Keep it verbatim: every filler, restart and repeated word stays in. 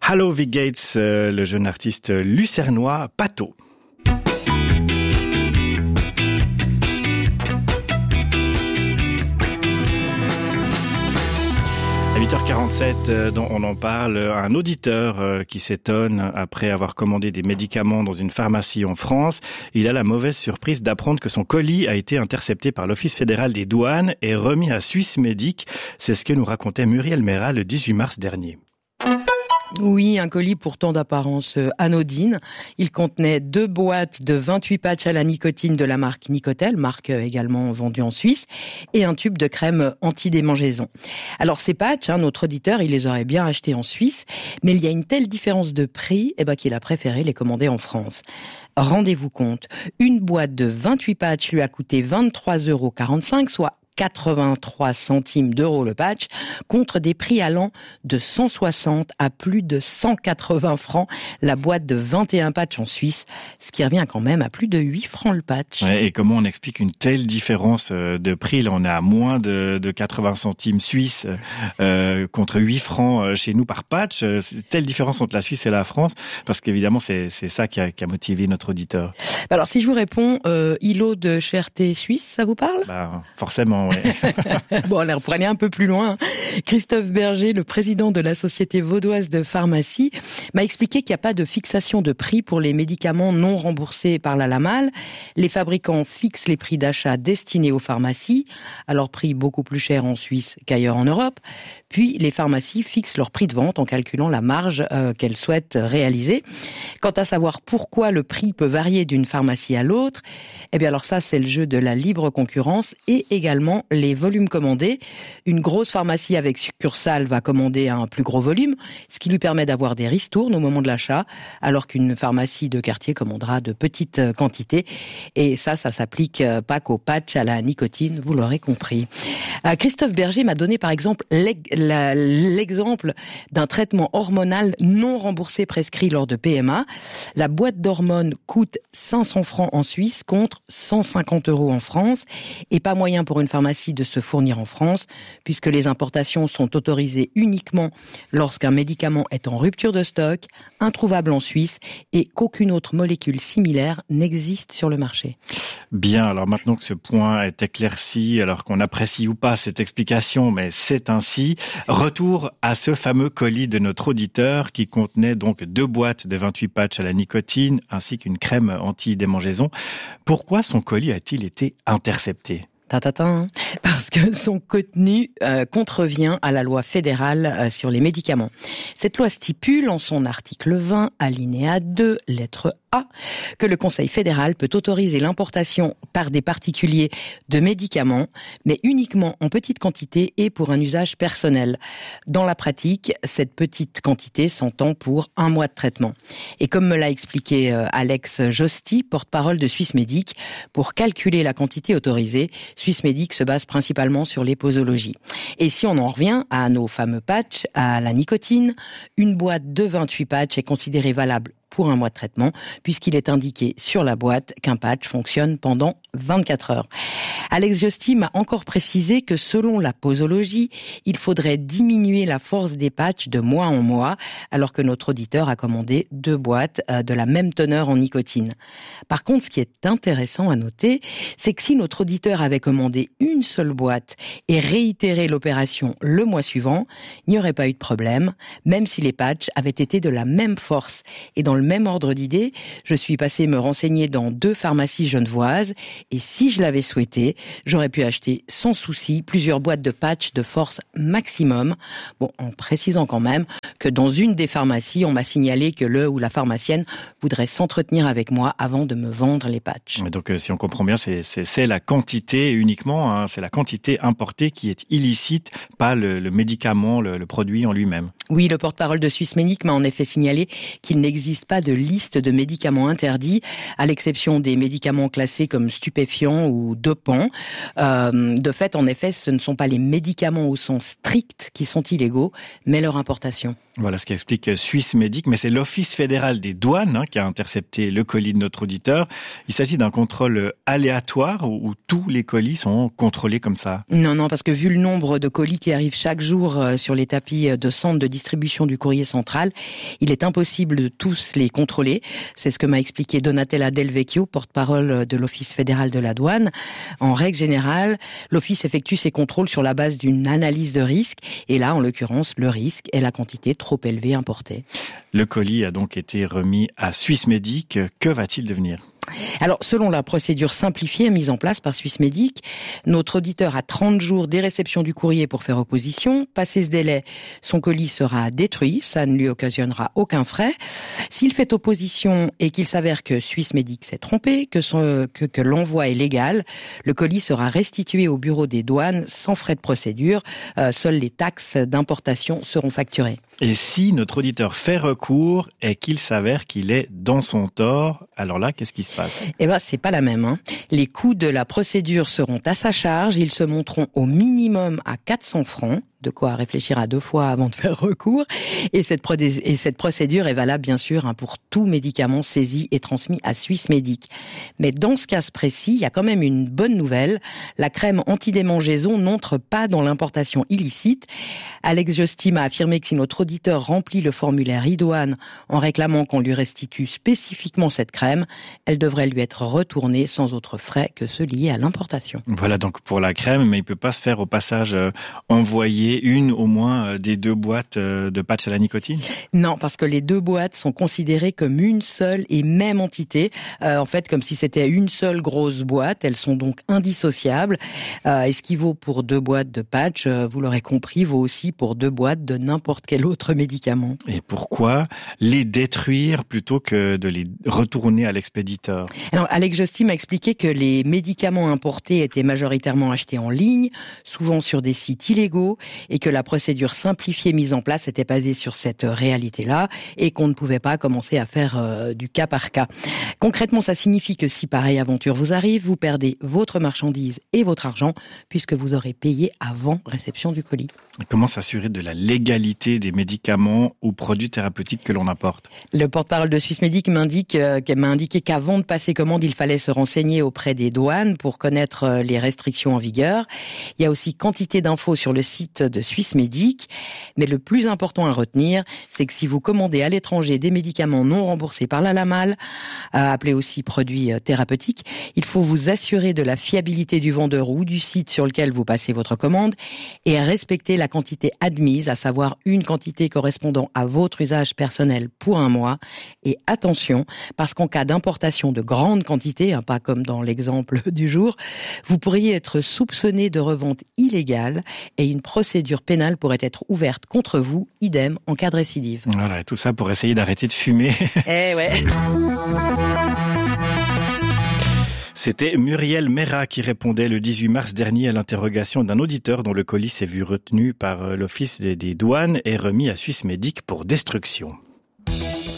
Hallow Gates, euh, le jeune artiste lucernois Pato. huit heures quarante-sept, on en parle, un auditeur qui s'étonne après avoir commandé des médicaments dans une pharmacie en France. Il a la mauvaise surprise d'apprendre que son colis a été intercepté par l'Office fédéral des douanes et remis à Swissmedic. C'est ce que nous racontait Muriel Méra le dix-huit mars dernier. Oui, un colis pourtant d'apparence anodine. Il contenait deux boîtes de vingt-huit patchs à la nicotine de la marque Nicotel, marque également vendue en Suisse, et un tube de crème anti-démangeaison. Alors ces patchs, hein, notre auditeur, il les aurait bien achetés en Suisse, mais il y a une telle différence de prix eh ben, qu'il a préféré les commander en France. Rendez-vous compte, une boîte de vingt-huit patchs lui a coûté vingt-trois euros quarante-cinq, soit quatre-vingt-trois centimes d'euros le patch, contre des prix allant de cent soixante à plus de cent quatre-vingts francs la boîte de vingt et un patchs en Suisse, ce qui revient quand même à plus de huit francs le patch. Ouais, et comment on explique une telle différence de prix? Là, on est à moins de, de quatre-vingts centimes suisses euh, contre huit francs chez nous par patch. C'est telle différence entre la Suisse et la France, parce qu'évidemment, c'est, c'est ça qui a, qui a motivé notre auditeur. Alors, si je vous réponds, euh, îlot de cherté suisse, ça vous parle? Bah, forcément. Ouais. Bon, allez, pour aller un peu plus loin, Christophe Berger, le président de la Société vaudoise de pharmacie, m'a expliqué qu'il n'y a pas de fixation de prix pour les médicaments non remboursés par la LAMAL. Les fabricants fixent les prix d'achat destinés aux pharmacies, à leur prix beaucoup plus cher en Suisse qu'ailleurs en Europe. Puis, les pharmacies fixent leur prix de vente en calculant la marge euh, qu'elles souhaitent réaliser. Quant à savoir pourquoi le prix peut varier d'une pharmacie à l'autre, eh bien alors ça, c'est le jeu de la libre concurrence et également les volumes commandés. Une grosse pharmacie avec succursale va commander un plus gros volume, ce qui lui permet d'avoir des ristournes au moment de l'achat, alors qu'une pharmacie de quartier commandera de petites quantités. Et ça, ça s'applique pas qu'aux patchs à la nicotine, vous l'aurez compris. Christophe Berger m'a donné par exemple l'exemple d'un traitement hormonal non remboursé prescrit lors de P M A. La boîte d'hormones coûte cinq cents francs en Suisse contre cent cinquante euros en France, et pas moyen pour une pharmacie de se fournir en France, puisque les importations sont autorisées uniquement lorsqu'un médicament est en rupture de stock, introuvable en Suisse, et qu'aucune autre molécule similaire n'existe sur le marché. Bien, alors maintenant que ce point est éclairci, alors qu'on apprécie ou pas cette explication, mais c'est ainsi, retour à ce fameux colis de notre auditeur qui contenait donc deux boîtes de vingt-huit patchs à la nicotine ainsi qu'une crème anti-démangeaison. Pourquoi son colis a-t-il été intercepté ? Ta-ta-ta, parce que son contenu euh, contrevient à la loi fédérale euh, sur les médicaments. Cette loi stipule en son article vingt, alinéa deux, lettre A, que le Conseil fédéral peut autoriser l'importation par des particuliers de médicaments, mais uniquement en petite quantité et pour un usage personnel. Dans la pratique, cette petite quantité s'entend pour un mois de traitement. Et comme me l'a expliqué euh, Alex Josti, porte-parole de Swissmedic, pour calculer la quantité autorisée, Swissmedic se base principalement sur les posologies. Et si on en revient à nos fameux patchs, à la nicotine, une boîte de vingt-huit patchs est considérée valable pour un mois de traitement, puisqu'il est indiqué sur la boîte qu'un patch fonctionne pendant vingt-quatre heures. Alex Josti m'a encore précisé que selon la posologie, il faudrait diminuer la force des patchs de mois en mois, alors que notre auditeur a commandé deux boîtes de la même teneur en nicotine. Par contre, ce qui est intéressant à noter, c'est que si notre auditeur avait commandé une seule boîte et réitéré l'opération le mois suivant, il n'y aurait pas eu de problème, même si les patchs avaient été de la même force. Et dans le même ordre d'idée, je suis passée me renseigner dans deux pharmacies genevoises, et si je l'avais souhaité, j'aurais pu acheter sans souci plusieurs boîtes de patchs de force maximum. Bon, en précisant quand même que dans une des pharmacies, on m'a signalé que le ou la pharmacienne voudrait s'entretenir avec moi avant de me vendre les patchs. Donc, si on comprend bien, c'est, c'est, c'est la quantité uniquement, hein, c'est la quantité importée qui est illicite, pas le, le médicament, le, le produit en lui-même. Oui, le porte-parole de Swissmedic m'a en effet signalé qu'il n'existe pas de liste de médicaments interdits, à l'exception des médicaments classés comme stupéfiants stupéfiants ou dopants. Euh, de fait, en effet, ce ne sont pas les médicaments au sens strict qui sont illégaux, mais leur importation. Voilà ce qu'explique Swissmedic, mais c'est l'Office fédéral des douanes hein, qui a intercepté le colis de notre auditeur. Il s'agit d'un contrôle aléatoire où, où tous les colis sont contrôlés comme ça. Non, non, parce que vu le nombre de colis qui arrivent chaque jour sur les tapis de centres de distribution du courrier central, il est impossible de tous les contrôler. C'est ce que m'a expliqué Donatella Del Vecchio, porte-parole de l'Office fédéral de la douane. En règle générale, l'Office effectue ses contrôles sur la base d'une analyse de risque. Et là, en l'occurrence, le risque est la quantité trop élevée importée. Le colis a donc été remis à Swissmedic. Que va-t-il devenir ? Alors, selon la procédure simplifiée mise en place par Swissmedic, notre auditeur a trente jours dès réception du courrier pour faire opposition. Passé ce délai, son colis sera détruit, ça ne lui occasionnera aucun frais. S'il fait opposition et qu'il s'avère que Swissmedic s'est trompé, que, son, que, que l'envoi est légal, le colis sera restitué au bureau des douanes sans frais de procédure. Euh, seules les taxes d'importation seront facturées. Et si notre auditeur fait recours et qu'il s'avère qu'il est dans son tort, alors là, qu'est-ce qui se passe ? Eh ben, c'est pas la même, hein. Les coûts de la procédure seront à sa charge. Ils se monteront au minimum à quatre cents francs. De quoi réfléchir à deux fois avant de faire recours. Et cette, pro- et cette procédure est valable, bien sûr, hein, pour tout médicament saisi et transmis à Swissmedic. Mais dans ce cas précis, il y a quand même une bonne nouvelle. La crème antidémangeaison n'entre pas dans l'importation illicite. Alex Jostim a affirmé que si notre auditeur remplit le formulaire iDouane en réclamant qu'on lui restitue spécifiquement cette crème, elle devrait lui être retournée sans autre frais que ceux liés à l'importation. Voilà donc pour la crème, mais il peut pas se faire au passage euh, envoyer une au moins des deux boîtes de patchs à la nicotine ? Non, parce que les deux boîtes sont considérées comme une seule et même entité. Euh, en fait, comme si c'était une seule grosse boîte. Elles sont donc indissociables. Euh, et ce qui vaut pour deux boîtes de patchs, euh, vous l'aurez compris, vaut aussi pour deux boîtes de n'importe quel autre médicament. Et pourquoi les détruire plutôt que de les retourner à l'expéditeur ? Alors, Alex Jostim a expliqué que les médicaments importés étaient majoritairement achetés en ligne, souvent sur des sites illégaux, et que la procédure simplifiée mise en place était basée sur cette réalité-là et qu'on ne pouvait pas commencer à faire euh, du cas par cas. Concrètement, ça signifie que si pareille aventure vous arrive, vous perdez votre marchandise et votre argent puisque vous aurez payé avant réception du colis. Comment s'assurer de la légalité des médicaments ou produits thérapeutiques que l'on apporte ? Le porte-parole de Swissmedic m'indique, euh, m'a indiqué qu'avant de passer commande, il fallait se renseigner auprès des douanes pour connaître les restrictions en vigueur. Il y a aussi quantité d'infos sur le site de Swissmedic. Mais le plus important à retenir, c'est que si vous commandez à l'étranger des médicaments non remboursés par la LAMAL, euh, appelés aussi produits thérapeutiques, il faut vous assurer de la fiabilité du vendeur ou du site sur lequel vous passez votre commande et respecter la quantité admise, à savoir une quantité correspondant à votre usage personnel pour un mois. Et attention, parce qu'en cas d'importation de grandes quantités, hein, pas comme dans l'exemple du jour, vous pourriez être soupçonné de revente illégale et une procédure pénale pourrait être ouverte contre vous, idem en cas de récidive. Voilà, et tout ça pour essayer d'arrêter de fumer. Eh ouais. C'était Muriel Mera qui répondait le dix-huit mars dernier à l'interrogation d'un auditeur dont le colis s'est vu retenu par l'Office des douanes et remis à Swissmedic pour destruction.